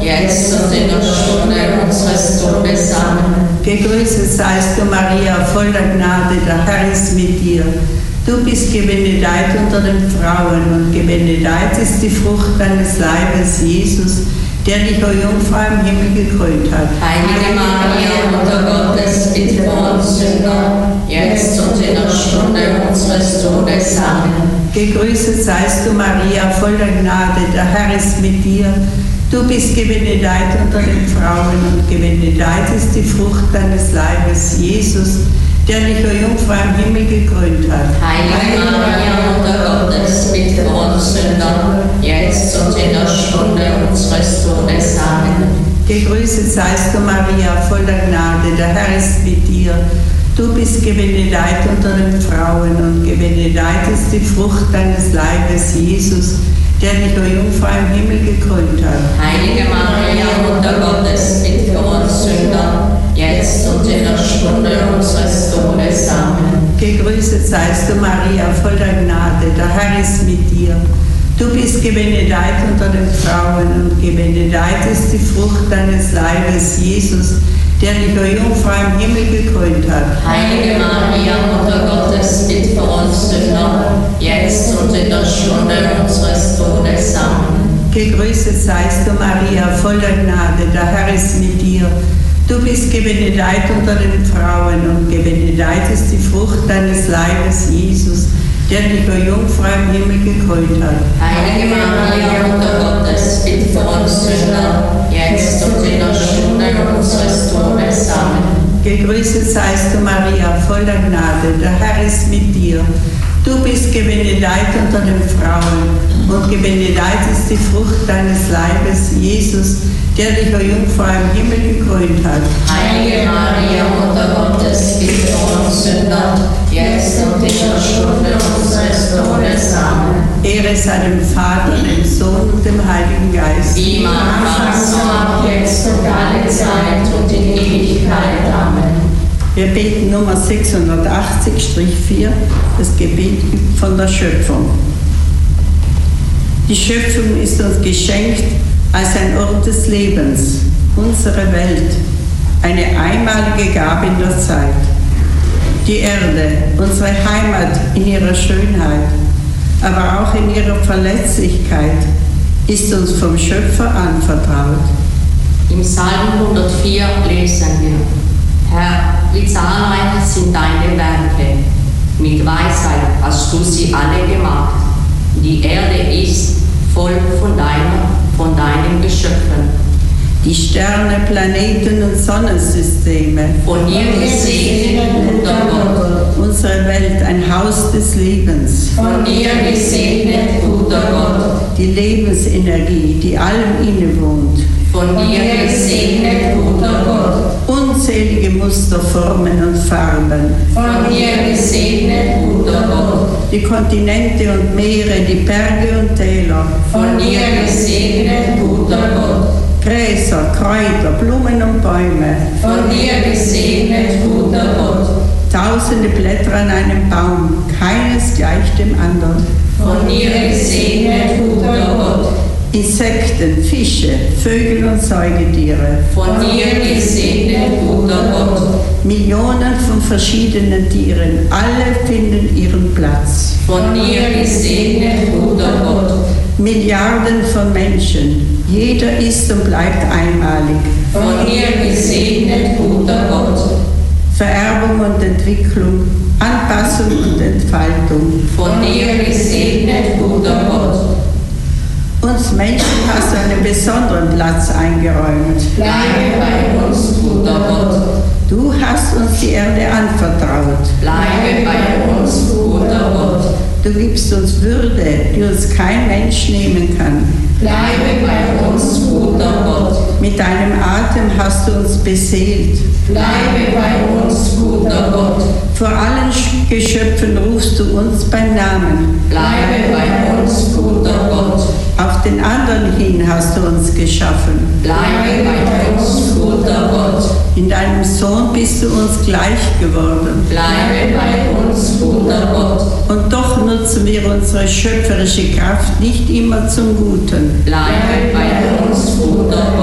jetzt und in der Stunde unseres Todes. Amen. Gegrüßet seist du, Maria, voller Gnade, der Herr ist mit dir. Du bist gebenedeit unter den Frauen und gebenedeit ist die Frucht deines Leibes, Jesus, der dich, o Jungfrau, im Himmel gekrönt hat. Heilige Maria, Mutter Gottes, bitte für uns Sünder, jetzt und in der Stunde unseres Todes. Amen. Gegrüßet seist du, Maria, voller Gnade, der Herr ist mit dir. Du bist gebenedeit unter den Frauen und gebenedeit ist die Frucht deines Leibes, Jesus, der dich, o Jungfrau, im Himmel gekrönt hat. Heilige Maria, Mutter Gottes, bitte für uns Sünder, jetzt und in der Stunde unseres Todes. Amen. Gegrüßet seist du, Maria, voller Gnade, der Herr ist mit dir. Du bist gebenedeit unter den Frauen und gebenedeit ist die Frucht deines Leibes, Jesus, der dich, o Jungfrau, im Himmel gekrönt hat. Heilige Maria, Mutter Gottes, bitte für uns Sünder, jetzt und in der Stunde unseres Todes. Amen. Gegrüßet seist du, Maria, voller Gnade, der Herr ist mit dir. Du bist gebenedeit unter den Frauen und gebenedeit ist die Frucht deines Leibes, Jesus, der dich, o Jungfrau, im Himmel gekrönt hat. Heilige Maria, Mutter Gottes, bitte für uns Sünder, jetzt und in der Stunde unseres Todes. Amen. Gegrüßet seist du, Maria, voller Gnade, der Herr ist mit dir. Du bist gebenedeit unter den Frauen und gebenedeit ist die Frucht deines Leibes, Jesus, der dich, o Jungfrau, im Himmel gekrönt hat. Heilige Maria, Mutter Gottes, bitte für uns Sünder, jetzt und in der Stunde unseres Todes. Amen. Gegrüßet seist du, Maria, voller Gnade, der Herr ist mit dir. Du bist gebenedeit unter den Frauen und gebenedeit ist die Frucht deines Leibes, Jesus, der dich, o Jungfrau, im Himmel gekrönt hat. Heilige Maria, Mutter Gottes, bitte für uns Sünder, jetzt und in der Stunde unseres Todes. Amen. Ehre sei dem Vater, dem Sohn und dem Heiligen Geist. Wie am Anfang, so auch jetzt und alle Zeit und in Ewigkeit. Amen. Wir beten Nummer 680-4, das Gebet von der Schöpfung. Die Schöpfung ist uns geschenkt als ein Ort des Lebens, unsere Welt, eine einmalige Gabe in der Zeit. Die Erde, unsere Heimat in ihrer Schönheit, aber auch in ihrer Verletzlichkeit, ist uns vom Schöpfer anvertraut. Im Psalm 104 lesen wir: Herr, wie zahlreich sind deine Werke, mit Weisheit hast du sie alle gemacht. Die Erde ist voll von deinen Geschöpfen. Die Sterne, Planeten und Sonnensysteme, Von dir gesegnet, guter Gott. unsere Welt, ein Haus des Lebens. Von dir gesegnet, guter Gott. Die Lebensenergie, die allem innewohnt. Von dir gesegnet, guter Gott. Unzählige Muster, Formen und Farben. Von dir gesegnet, guter Gott. Die Kontinente und Meere, die Berge und Täler. Von dir gesegnet, guter Gott. Gräser, Kräuter, Blumen und Bäume. Von dir gesegnet, guter Gott. Tausende Blätter an einem Baum, keines gleich dem anderen. Von dir gesegnet, guter Gott. Insekten, Fische, Vögel und Säugetiere. Von dir gesegnet, guter Gott. Millionen von verschiedenen Tieren, alle finden ihren Platz. Von dir gesegnet, guter Gott. Milliarden von Menschen, jeder ist und bleibt einmalig. Von dir gesegnet, guter Gott. Vererbung und Entwicklung, Anpassung und Entfaltung. Von dir gesegnet, guter Gott. Uns Menschen hast du einen besonderen Platz eingeräumt. Bleibe bei uns, guter Gott. Du hast uns die Erde anvertraut. Bleibe bei uns, guter Gott. Du gibst uns Würde, die uns kein Mensch nehmen kann. Bleibe bei uns, guter Gott. Mit deinem Atem hast du uns beseelt. Bleibe bei uns, guter Gott. Vor allen Geschöpfen rufst du uns beim Namen. Bleibe bei uns, guter Gott. Auf den anderen hin hast du uns geschaffen. Bleibe bei uns, guter Gott. In deinem Sohn bist du uns gleich geworden. Bleibe bei uns, guter Gott. Und doch nutzen wir unsere schöpferische Kraft nicht immer zum Guten. Bleibe bei uns, guter Gott.